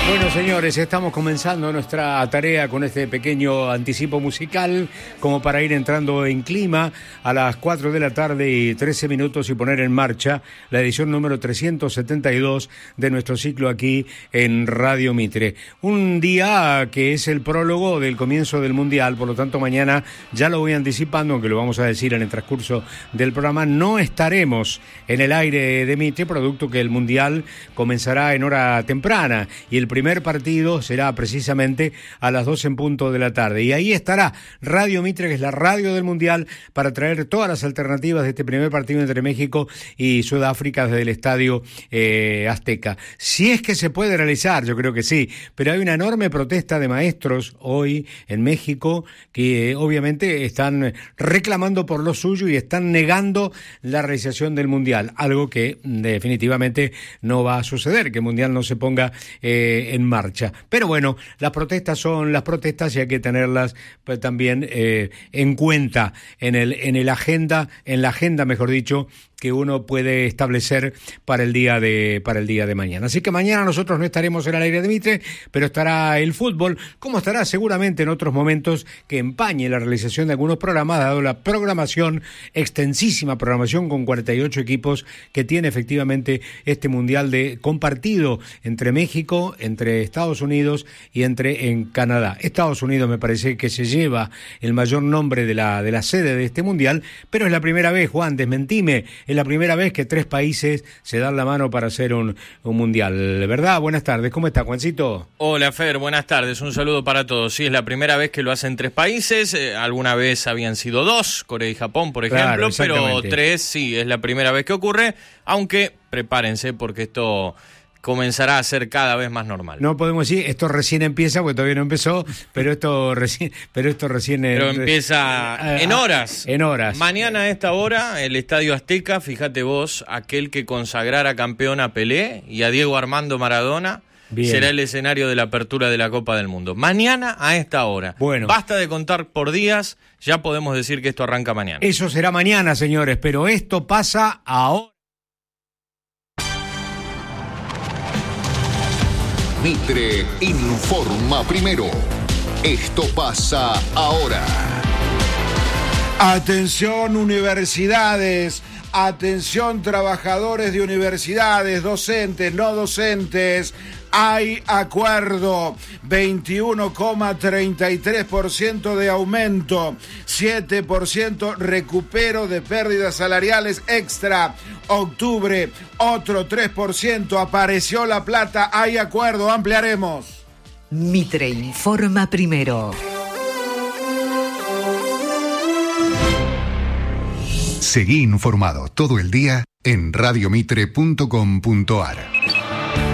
Bueno, señores, estamos comenzando nuestra tarea con este pequeño anticipo musical, como para ir entrando en clima a las 4 de la tarde y 13 minutos y poner en marcha la edición número 372 de nuestro ciclo aquí en Radio Mitre. Un día que es el prólogo del comienzo del Mundial, por lo tanto mañana, ya lo voy anticipando, aunque lo vamos a decir en el transcurso del programa, no estaremos en el aire de Mitre, producto que el Mundial comenzará en hora temprana y el primer partido será precisamente a las 2 en punto de la tarde. Y ahí estará Radio Mitre, que es la radio del Mundial, para traer todas las alternativas de este primer partido entre México y Sudáfrica desde el Estadio Azteca. Si es que se puede realizar, yo creo que sí, pero hay una enorme protesta de maestros hoy en México que obviamente están reclamando por lo suyo y están negando la realización del Mundial, algo que definitivamente no va a suceder, que el Mundial no se ponga en marcha. Pero bueno, las protestas son las protestas y hay que tenerlas pues, también en cuenta en la agenda, mejor dicho, que uno puede establecer para el día de mañana. Así que mañana nosotros no estaremos en el aire de Mitre, pero estará el fútbol, como estará seguramente en otros momentos que empañe la realización de algunos programas, dado la programación, extensísima programación con 48 equipos que tiene efectivamente este Mundial compartido entre México, entre Estados Unidos y en Canadá. Estados Unidos me parece que se lleva el mayor nombre de la sede de este Mundial, pero es la primera vez, Juan, desmentime, es la primera vez que 3 países se dan la mano para hacer un Mundial, ¿verdad? Buenas tardes, ¿cómo está, Juancito? Hola, Fer, buenas tardes, un saludo para todos. Sí, es la primera vez que lo hacen 3 países, alguna vez habían sido 2, Corea y Japón, por ejemplo, claro, pero 3 sí, es la primera vez que ocurre, aunque prepárense porque esto comenzará a ser cada vez más normal. No podemos decir, esto recién empieza, porque todavía no empezó, pero esto recién empieza en horas. En horas. Mañana a esta hora, el Estadio Azteca, fíjate vos, aquel que consagrara campeón a Pelé y a Diego Armando Maradona, bien, será el escenario de la apertura de la Copa del Mundo. Mañana a esta hora. Bueno. Basta de contar por días, ya podemos decir que esto arranca mañana. Eso será mañana, señores, pero esto pasa ahora. Mitre informa primero. Esto pasa ahora. Atención universidades, atención trabajadores de universidades, docentes, no docentes. Hay acuerdo, 21,33% de aumento, 7% recupero de pérdidas salariales extra. Octubre, otro 3%, apareció la plata, hay acuerdo, ampliaremos. Mitre informa primero. Seguí informado todo el día en radiomitre.com.ar.